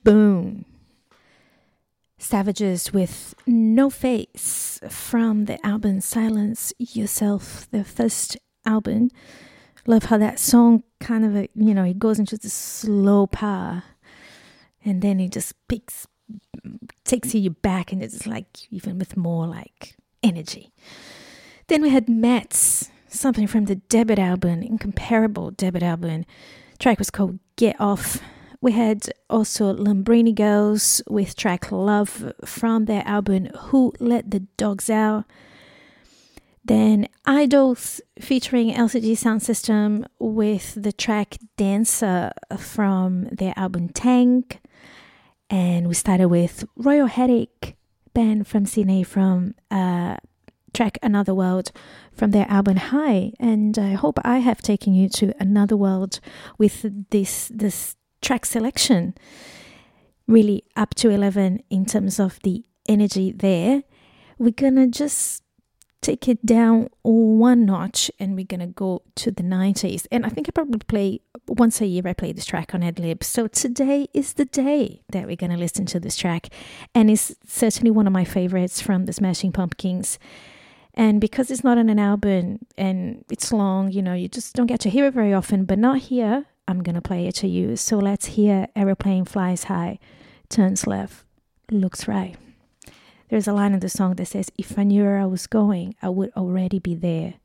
Boom. Savages with No Face from the album Silence Yourself, their first album. Love how that song kind of, it goes into this slow power and then it just takes you back and it's like even with more like energy. Then we had Mets, something from the debut album, incomparable debut album. Track was called Get Off. We had also Lambrini Girls with track Love from their album Who Let the Dogs Out. Then Idols featuring LCD Sound System with the track Dancer from their album Tank. And we started with Royal Headache band from Sydney from track Another World from their album High. And I hope I have taken you to another world with this track selection. Really up to 11 in terms of the energy there. We're gonna just take it down one notch and we're gonna go to the 90s. And I think I probably play once a year. I play this track on Adlib. So today is the day that we're gonna listen to this track, and it's certainly one of my favorites from the Smashing Pumpkins. And because it's not on an album and it's long, you just don't get to hear it very often, but not here. I'm gonna play it to you. So let's hear Aeroplane Flies High, Turns Left, Looks Right. There's a line in the song that says, if I knew where I was going, I would already be there.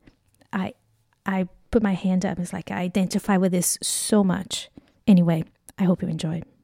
I put my hand up. It's like I identify with this so much. Anyway, I hope you enjoy.